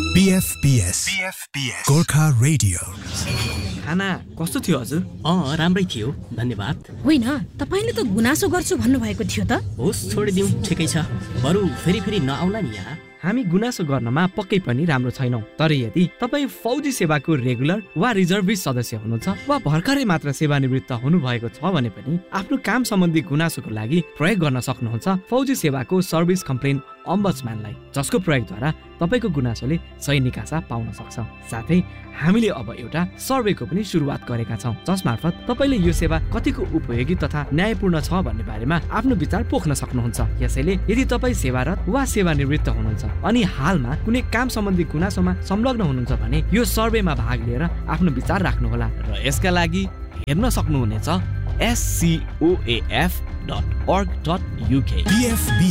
BFPS Gorkha radio. खाना कस्तो थियो हजुर? राम्रै थियो, धन्यवाद। होइन, तपाईले त गुनासो गर्छु भन्नुभएको थियो त। होस्, छोडिदिउँ, ठिकै छ। बरु फेरि नआउला नि यहाँ। हामी गुनासो गर्नमा पक्कै पनि राम्रो छैनौँ, तर यदि तपाईँ फौजी सेवाको रेगुलर वा रिजर्भिस्ट सदस्य हुनुहुन्छ वा भर्खरै मात्र सेवानिवृत्त हुनुभएको छ भने पनि आफ्नो काम सम्बन्धी गुनासोको लागि प्रयोग गर्न सक्नुहुन्छ फौजी सेवाको सर्भिस कम्प्लेन अम्बड्सम्यानलाई, जसको प्रयोगद्वारा तपाईँको गुनासोले सही निकासा पाउन सक्छ। साथै हामीले अब एउटा सर्वेको पनि सुरुवात गरेका छौँ, जसमार्फत तपाईँले यो सेवा कतिको उपयोगी तथा न्यायपूर्ण छ भन्ने बारेमा आफ्नो विचार पोख्न सक्नुहुन्छ। यसैले यदि तपाईँ सेवारत वा सेवानिवृत्त हुनुहुन्छ अनि हालमा कुनै काम सम्बन्धी गुनासोमा संलग्न हुनुहुन्छ भने यो सर्वेमा भाग लिएर आफ्नो विचार राख्नुहोला र यसका लागि हेर्न सक्नुहुनेछ scoaf.org.uk।